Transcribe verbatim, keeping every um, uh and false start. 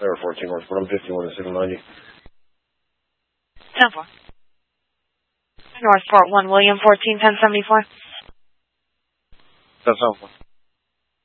Air fourteen Northport, I'm fifty-one to signal ninety. ten four. Northport one, William, fourteen ten seventy-four. That's helpful.